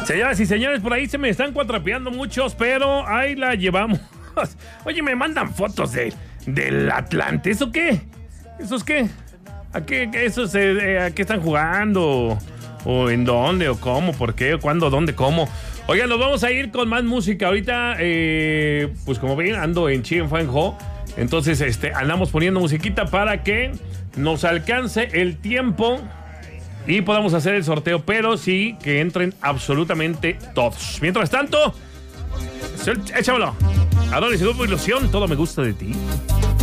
Señoras y señores, por ahí se me están cuatrapeando muchos, pero ahí la llevamos. Oye, me mandan fotos del Atlante. ¿Eso qué? ¿Eso es qué? ¿A qué están jugando? ¿O en dónde? ¿O cómo? ¿Por qué? ¿Cuándo? ¿Dónde? ¿Cómo? Oigan, nos vamos a ir con más música. Ahorita, pues como ven, ando en Chien Fan Ho. Entonces, andamos poniendo musiquita para que nos alcance el tiempo y podamos hacer el sorteo, pero sí que entren absolutamente todos. Mientras tanto, échamelo. Adonis y Grupo Ilusión, todo me gusta de ti.